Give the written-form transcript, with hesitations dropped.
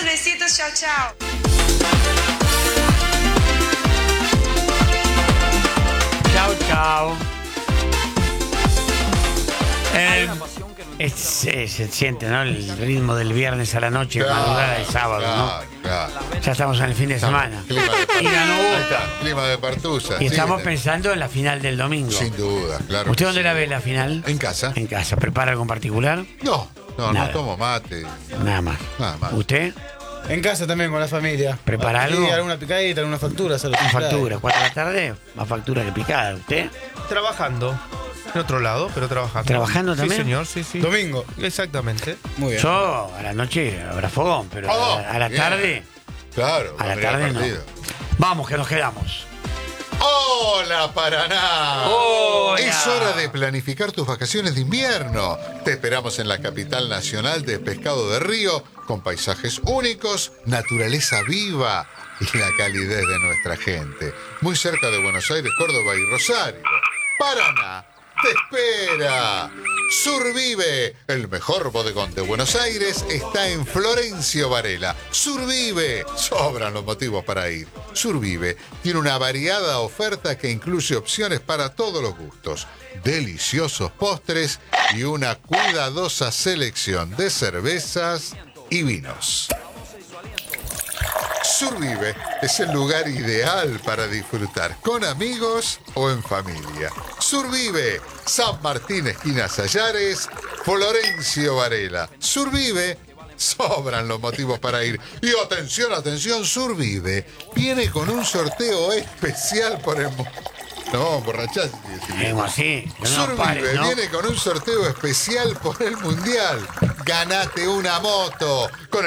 Besitos, chao, chao. Chao, chao. Se siente, ¿no? El ritmo del viernes a la noche, madrugada del sábado, ¿no? Claro. Ya estamos en el fin de semana. Clima de Y ganó Ahí Boca. está, clima de partusa. Y estamos Sí, pensando en la final del domingo. sin duda, claro. ¿Usted que dónde sí. la ve la final? En casa. En casa. ¿Prepara algo en particular? No Nada. tomo mate. Nada más. Nada más. ¿Usted? En casa también con la familia. ¿Prepara Aquí algo? alguna picadita, alguna factura. Una factura, 4 de la tarde, más factura que picada. ¿Usted? Trabajando. En otro lado, pero trabajando. ¿Trabajando también? Sí, señor, sí. Domingo. Exactamente. Muy bien. Yo a la noche habrá fogón, pero a la bien. tarde, Claro. a la mirar el tarde no. partido. Vamos, que nos quedamos. ¡Hola, Paraná! Hola. Es hora de planificar tus vacaciones de invierno. Te esperamos en la capital nacional de pescado de río, con paisajes únicos, naturaleza viva y la calidez de nuestra gente. Muy cerca de Buenos Aires, Córdoba y Rosario. Paraná te espera. Survive, el mejor bodegón de Buenos Aires, está en Florencio Varela. Survive, sobran los motivos para ir. Survive tiene una variada oferta que incluye opciones para todos los gustos, deliciosos postres y una cuidadosa selección de cervezas y vinos. Survive es el lugar ideal para disfrutar con amigos o en familia. Survive, San Martín, esquina Sayares, Florencio Varela. Survive, sobran los motivos para ir. Y atención, Survive viene con un sorteo especial por el... No, borrachás. Así, que no Survive pares, ¿no? viene con un sorteo especial por el Mundial. Ganate una moto con